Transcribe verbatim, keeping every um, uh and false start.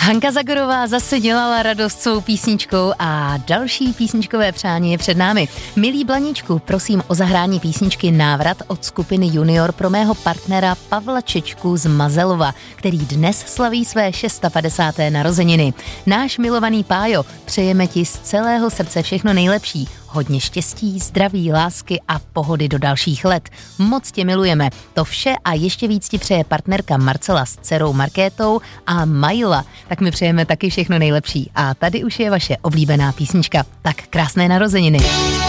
Hanka Zagorová zase dělala radost svou písničkou a další písničkové přání je před námi. Milý Blaníčku, prosím o zahrání písničky Návrat od skupiny Junior pro mého partnera Pavla Čečku z Mazelova, který dnes slaví své padesáté šesté narozeniny. Náš milovaný Pájo, přejeme ti z celého srdce všechno nejlepší. Hodně štěstí, zdraví, lásky a pohody do dalších let. Moc tě milujeme. To vše a ještě víc ti přeje partnerka Marcela s dcerou Markétou a Majla. Tak my přejeme taky všechno nejlepší. A tady už je vaše oblíbená písnička. Tak krásné narozeniny.